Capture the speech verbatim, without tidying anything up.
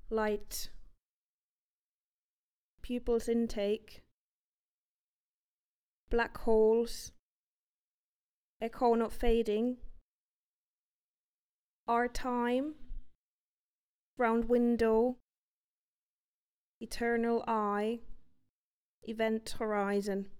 light, pupils intake, black holes, echo not fading, our time, round window, eternal eye, event horizon.